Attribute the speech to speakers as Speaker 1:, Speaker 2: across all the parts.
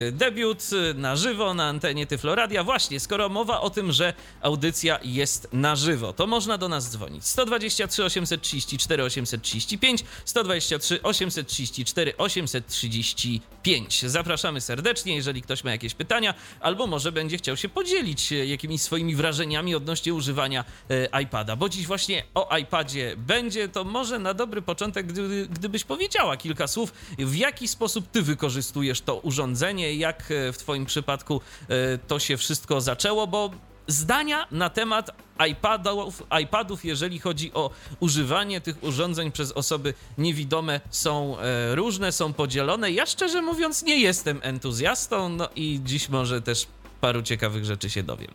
Speaker 1: Debiut na żywo na antenie Tyflo Radia. Właśnie, skoro mowa o tym, że audycja jest na żywo, to można do nas dzwonić. 123 834 835, 123 834 835. Zapraszamy serdecznie, jeżeli ktoś ma jakieś pytania, albo może będzie chciał się podzielić jakimiś swoimi wrażeniami odnośnie używania iPada. Bo dziś właśnie o iPadzie będzie, to może na dobry początek, gdybyś powiedziała kilka słów, w jaki sposób ty wykorzystujesz to urządzenie, jak w twoim przypadku to się wszystko zaczęło, bo zdania na temat iPadów, jeżeli chodzi o używanie tych urządzeń przez osoby niewidome, są różne, są podzielone. Ja szczerze mówiąc nie jestem entuzjastą, no i dziś może też paru ciekawych rzeczy się dowiem.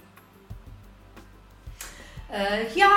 Speaker 2: Ja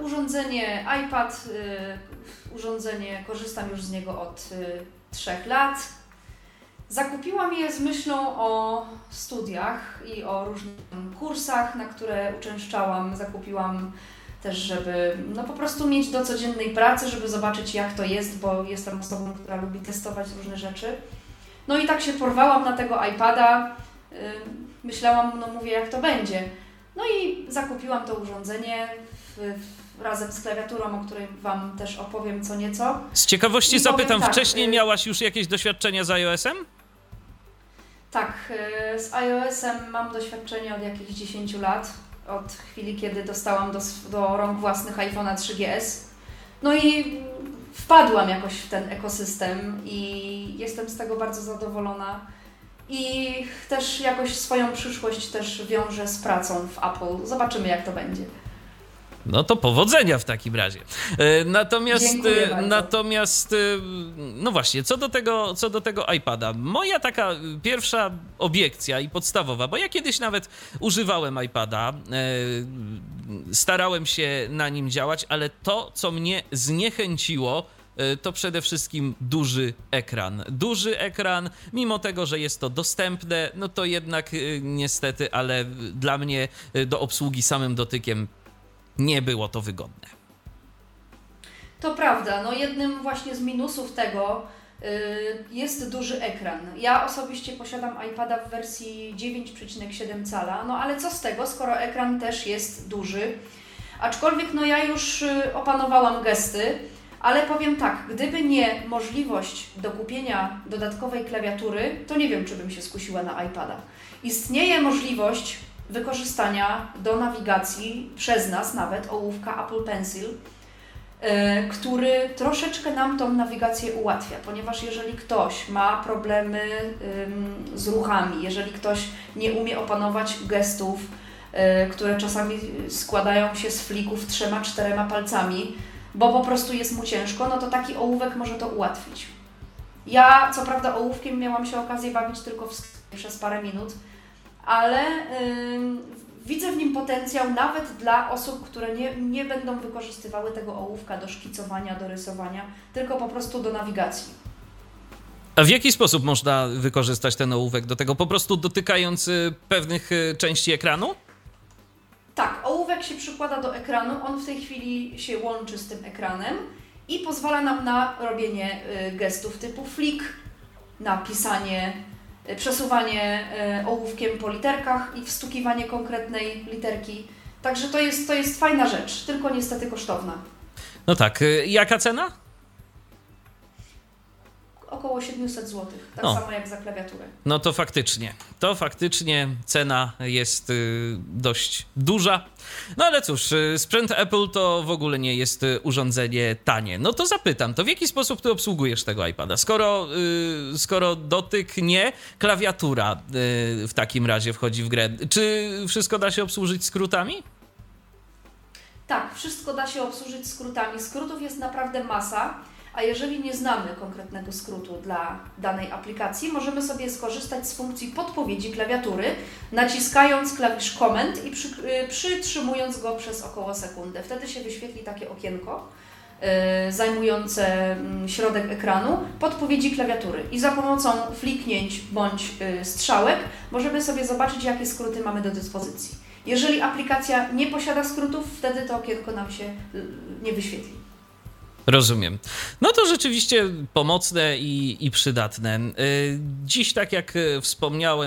Speaker 2: urządzenie, korzystam już z niego od 3 lat. Zakupiłam je z myślą o studiach i o różnych kursach, na które uczęszczałam. Zakupiłam też, żeby po prostu mieć do codziennej pracy, żeby zobaczyć, jak to jest, bo jestem osobą, która lubi testować różne rzeczy. No i tak się porwałam na tego iPada. Myślałam, mówię, jak to będzie. No i zakupiłam to urządzenie razem z klawiaturą, o której Wam też opowiem co nieco.
Speaker 1: Z ciekawości zapytam, wcześniej miałaś już jakieś doświadczenia z iOS-em?
Speaker 2: Tak, z iOS-em mam doświadczenie od jakichś 10 lat, od chwili, kiedy dostałam do rąk własnych iPhone'a 3GS. No i wpadłam jakoś w ten ekosystem i jestem z tego bardzo zadowolona. I też jakoś swoją przyszłość też wiążę z pracą w Apple. Zobaczymy, jak to będzie.
Speaker 1: No to powodzenia w takim razie. Natomiast no właśnie, co do tego iPada. Moja taka pierwsza obiekcja i podstawowa, bo ja kiedyś nawet używałem iPada, starałem się na nim działać, ale to, co mnie zniechęciło, to przede wszystkim duży ekran. Duży ekran, mimo tego, że jest to dostępne, no to jednak niestety, ale dla mnie do obsługi samym dotykiem nie było to wygodne.
Speaker 2: To prawda, jednym właśnie z minusów tego jest duży ekran. Ja osobiście posiadam iPada w wersji 9,7 cala, ale co z tego, skoro ekran też jest duży. Aczkolwiek ja już opanowałam gesty, ale powiem tak, gdyby nie możliwość dokupienia dodatkowej klawiatury, to nie wiem, czy bym się skusiła na iPada. Istnieje możliwość wykorzystania do nawigacji przez nas nawet ołówka Apple Pencil, który troszeczkę nam tą nawigację ułatwia, ponieważ jeżeli ktoś ma problemy z ruchami, jeżeli ktoś nie umie opanować gestów, które czasami składają się z flików 3-4 palcami, bo po prostu jest mu ciężko, to taki ołówek może to ułatwić. Ja co prawda ołówkiem miałam się okazję bawić tylko przez parę minut, ale widzę w nim potencjał nawet dla osób, które nie będą wykorzystywały tego ołówka do szkicowania, do rysowania, tylko po prostu do nawigacji.
Speaker 1: A w jaki sposób można wykorzystać ten ołówek do tego? Po prostu dotykając pewnych części ekranu?
Speaker 2: Tak, ołówek się przykłada do ekranu, on w tej chwili się łączy z tym ekranem i pozwala nam na robienie gestów typu flick, na pisanie, przesuwanie ołówkiem po literkach i wstukiwanie konkretnej literki. Także to jest fajna rzecz, tylko niestety kosztowna.
Speaker 1: No tak, jaka cena?
Speaker 2: Około 700 zł, tak samo jak za klawiaturę. No
Speaker 1: to faktycznie cena jest dość duża. No ale cóż, sprzęt Apple to w ogóle nie jest urządzenie tanie. No to zapytam, to w jaki sposób ty obsługujesz tego iPada? Skoro dotyk nie, klawiatura w takim razie wchodzi w grę. Czy wszystko da się obsłużyć skrótami?
Speaker 2: Tak, wszystko da się obsłużyć skrótami. Skrótów jest naprawdę masa. A jeżeli nie znamy konkretnego skrótu dla danej aplikacji, możemy sobie skorzystać z funkcji podpowiedzi klawiatury, naciskając klawisz Command i przytrzymując go przez około sekundę. Wtedy się wyświetli takie okienko zajmujące środek ekranu, podpowiedzi klawiatury. I za pomocą fliknięć bądź strzałek możemy sobie zobaczyć, jakie skróty mamy do dyspozycji. Jeżeli aplikacja nie posiada skrótów, wtedy to okienko nam się nie wyświetli.
Speaker 1: Rozumiem. No to rzeczywiście pomocne i przydatne. Dziś, tak jak wspomniałem,